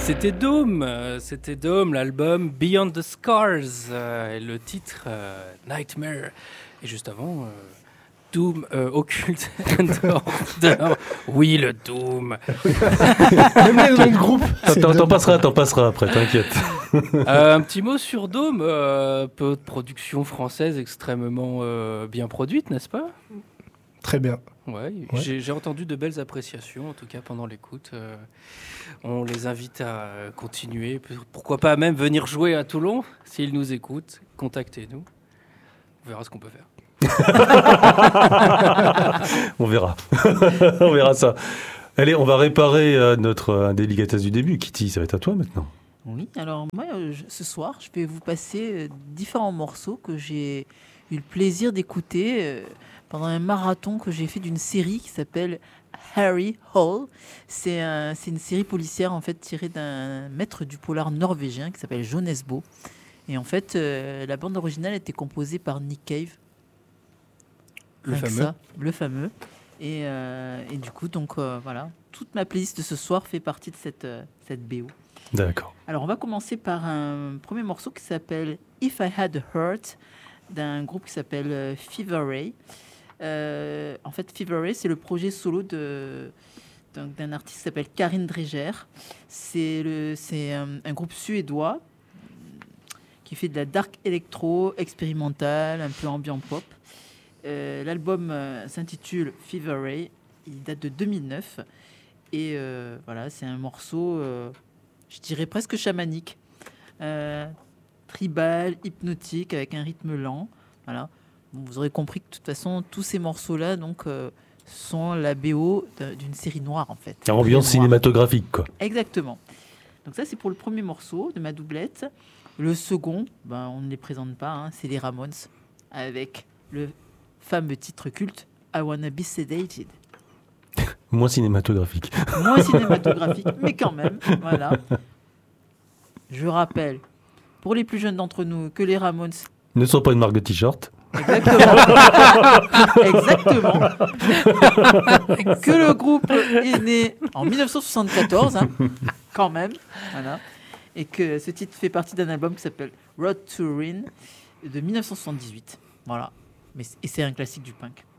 C'était Doom, l'album Beyond the Scars, et le titre Nightmare. Et juste avant, Doom, Occult and Order. Oui, le Doom. Même les noms de groupe. T'en passeras après, t'inquiète. Un petit mot sur Doom, peu de production française extrêmement bien produite, n'est-ce pas ? Très bien. Ouais. J'ai entendu de belles appréciations, en tout cas pendant l'écoute. On les invite à continuer. Pourquoi pas même venir jouer à Toulon, s'ils nous écoutent. Contactez-nous. On verra ce qu'on peut faire. On verra. On verra ça. Allez, on va réparer notre délicatesse du début. Kitty, ça va être à toi maintenant. Oui, alors moi, ce soir, je vais vous passer différents morceaux que j'ai eu le plaisir d'écouter pendant un marathon que j'ai fait d'une série qui s'appelle Harry Hole. C'est une série policière en fait tirée d'un maître du polar norvégien qui s'appelle Jo Nesbø. Et en fait, la bande originale était composée par Nick Cave. Le fameux. Et du coup, donc voilà, toute ma playlist de ce soir fait partie de cette BO. D'accord. Alors, on va commencer par un premier morceau qui s'appelle If I Had a Heart, d'un groupe qui s'appelle Fever Ray. En fait, Fever Ray, c'est le projet solo d'un artiste qui s'appelle Karin Dreger. C'est un groupe suédois qui fait de la dark electro expérimentale, un peu ambient pop. L'album s'intitule Fever Ray. Il date de 2009. Et voilà, c'est un morceau, je dirais presque chamanique. Tribal, hypnotique, avec un rythme lent. Voilà. Bon, vous aurez compris que de toute façon, tous ces morceaux-là sont la BO d'une série noire, en fait. Ambiance cinématographique, quoi. Exactement. Donc ça, c'est pour le premier morceau de ma doublette. Le second, on ne les présente pas, hein, c'est les Ramones, avec le fameux titre culte I Wanna Be Sedated. Moins cinématographique. Moins cinématographique, mais quand même, voilà. Je rappelle, pour les plus jeunes d'entre nous, que les Ramones ne sont pas une marque de t-shirt. Exactement. Que le groupe est né en 1974, hein, quand même, voilà. Et que ce titre fait partie d'un album qui s'appelle Road to Ruin de 1978. Voilà. Et c'est un classique du punk.